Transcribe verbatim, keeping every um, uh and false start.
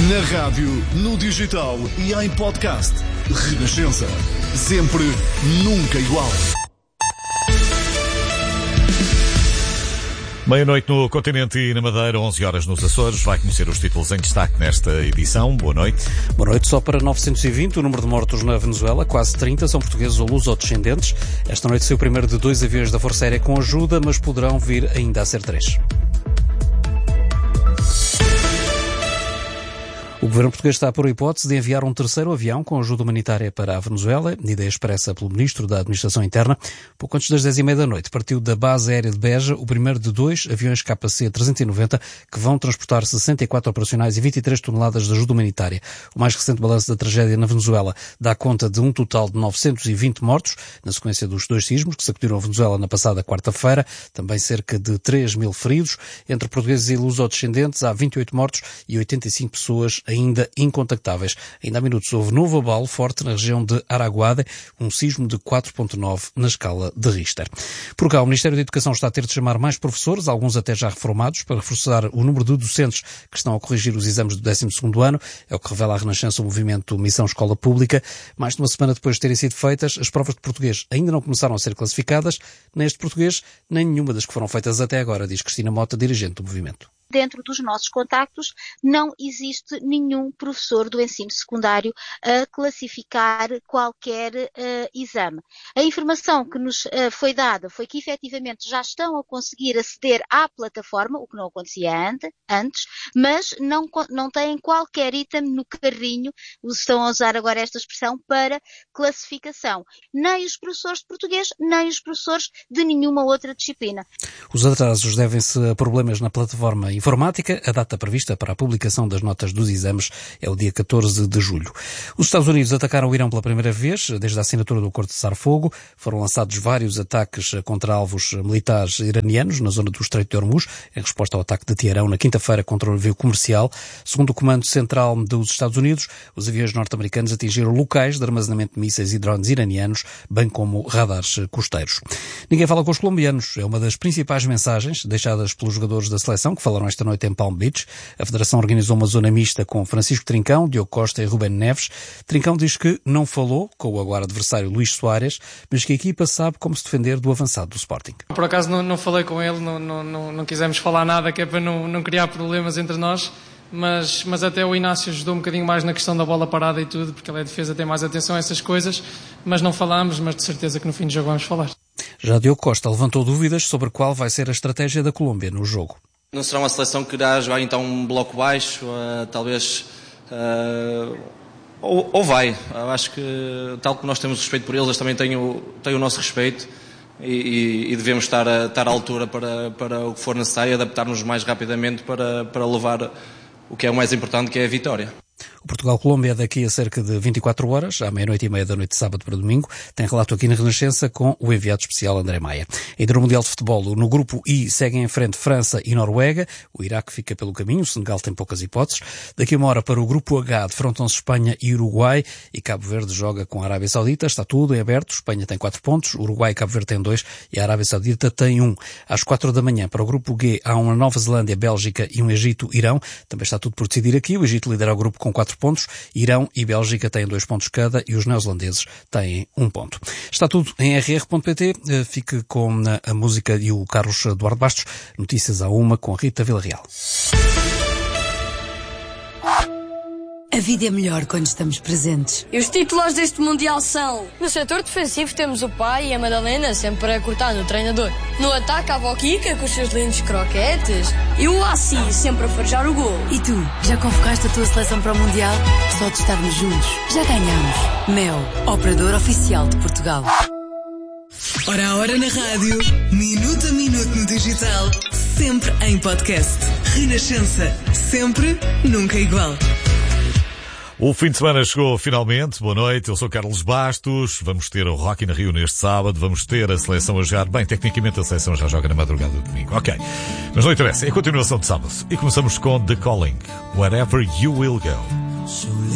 Na rádio, no digital e em podcast. Renascença. Sempre, nunca igual. Meia-noite no continente e na Madeira, onze horas nos Açores. Vai conhecer os títulos em destaque nesta edição. Boa noite. Boa noite. Só para novecentos e vinte, o número de mortos na Venezuela, quase trinta, são portugueses ou luso-descendentes. Esta noite saiu o primeiro de dois aviões da Força Aérea com ajuda, mas poderão vir ainda a ser três. O governo português está por a hipótese de enviar um terceiro avião com ajuda humanitária para a Venezuela, ideia expressa pelo Ministro da Administração Interna. Pouco antes das dez e meia da noite, partiu da base aérea de Beja o primeiro de dois aviões K C trezentos e noventa que vão transportar sessenta e quatro operacionais e vinte e três toneladas de ajuda humanitária. O mais recente balanço da tragédia na Venezuela dá conta de um total de novecentos e vinte mortos, na sequência dos dois sismos que sacudiram a Venezuela na passada quarta-feira, também cerca de três mil feridos. Entre portugueses e luso-descendentes há vinte e oito mortos e oitenta e cinco pessoas ainda incontactáveis. Ainda há minutos houve novo abalo forte na região de Araguade, um sismo de quatro ponto nove na escala de Richter. Por cá, o Ministério da Educação está a ter de chamar mais professores, alguns até já reformados, para reforçar o número de docentes que estão a corrigir os exames do décimo segundo ano. É o que revela a Renascença o movimento Missão Escola Pública. Mais de uma semana depois de terem sido feitas, as provas de português ainda não começaram a ser classificadas, nem este português, nem nenhuma das que foram feitas até agora, diz Cristina Mota, dirigente do movimento. Dentro dos nossos contactos, não existe nenhum professor do ensino secundário a classificar qualquer uh, exame. A informação que nos uh, foi dada foi que efetivamente já estão a conseguir aceder à plataforma, o que não acontecia antes, mas não, não têm qualquer item no carrinho, estão a usar agora esta expressão, para classificação. Nem os professores de português, nem os professores de nenhuma outra disciplina. Os atrasos devem-se a problemas na plataforma informática. A data prevista para a publicação das notas dos exames é o dia catorze de julho. Os Estados Unidos atacaram o Irão pela primeira vez desde a assinatura do acordo de cessar-fogo. Foram lançados vários ataques contra alvos militares iranianos na zona do Estreito de Hormuz, em resposta ao ataque de Teherão na quinta-feira contra um navio comercial. Segundo o Comando Central dos Estados Unidos, os aviões norte-americanos atingiram locais de armazenamento de mísseis e drones iranianos, bem como radares costeiros. Ninguém fala com os colombianos. É uma das principais mensagens deixadas pelos jogadores da seleção que falaram esta noite em Palm Beach. A Federação organizou uma zona mista com Francisco Trincão, Diogo Costa e Rubén Neves. Trincão diz que não falou com o agora adversário Luís Soares, mas que a equipa sabe como se defender do avançado do Sporting. Por acaso não, não falei com ele, não, não, não, não quisemos falar nada, que é para não, não criar problemas entre nós, mas, mas até o Inácio ajudou um bocadinho mais na questão da bola parada e tudo, porque ele é defesa, tem mais atenção a essas coisas, mas não falámos, mas de certeza que no fim do jogo vamos falar. Já Diogo Costa levantou dúvidas sobre qual vai ser a estratégia da Colômbia no jogo. Não será uma seleção que irá jogar então um bloco baixo, uh, talvez, uh, ou, ou vai. Eu acho que, tal como nós temos respeito por eles, eles também têm o, têm o nosso respeito e, e, e devemos estar, a, estar à altura para, para o que for necessário, adaptar-nos mais rapidamente para, para levar o que é o mais importante, que é a vitória. O Portugal-Colômbia é daqui a cerca de vinte e quatro horas, à meia-noite e meia da noite de sábado para domingo. Tem relato aqui na Renascença com o enviado especial André Maia. Ainda no Mundial de Futebol, no grupo I seguem em frente França e Noruega. O Iraque fica pelo caminho, o Senegal tem poucas hipóteses. Daqui a uma hora para o grupo H defrontam-se Espanha e Uruguai e Cabo Verde joga com a Arábia Saudita. Está tudo em aberto. Espanha tem quatro pontos, Uruguai e Cabo Verde têm dois e a Arábia Saudita tem um. Às quatro da manhã para o grupo G há uma Nova Zelândia, Bélgica e um Egito-Irão. Também está tudo por decidir aqui. O Egito lidera o grupo com quatro pontos. Irão e Bélgica têm dois pontos cada e os neozelandeses têm um ponto. Está tudo em r r ponto p t. Fique com a música e o Carlos Eduardo Bastos. Notícias à uma com a Rita Villarreal. A vida é melhor quando estamos presentes. E os titulares deste Mundial são: no setor defensivo temos o pai e a Madalena sempre a cortar no treinador. No ataque a avó Kika com os seus lindos croquetes. E o Assi sempre a farejar o gol. E tu, já convocaste a tua seleção para o Mundial? Só de estarmos juntos, já ganhamos. Mel, operador oficial de Portugal. Hora a hora na rádio, minuto a minuto no digital, sempre em podcast. Renascença, sempre, nunca igual. O fim de semana chegou finalmente. Boa noite, eu sou Carlos Bastos. Vamos ter o Rock in Rio neste sábado. Vamos ter a seleção a jogar. Bem, tecnicamente a seleção já joga na madrugada do domingo. Ok, mas não interessa, é a continuação de sábado. E começamos com The Calling, Wherever You Will Go.